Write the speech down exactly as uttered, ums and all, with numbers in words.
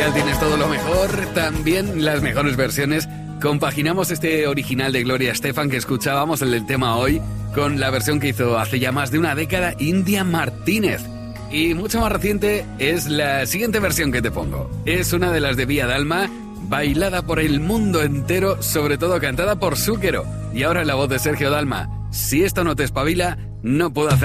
Mundial tienes todo lo mejor, también las mejores versiones. Compaginamos este original de Gloria Estefan que escuchábamos, el del tema hoy, con la versión que hizo hace ya más de una década India Martínez. Y mucho más reciente es la siguiente versión que te pongo. Es una de las de Vía Dalma, bailada por el mundo entero, sobre todo cantada por Zúquero. Y ahora la voz de Sergio Dalma. Si esto no te espabila, no puedo hacer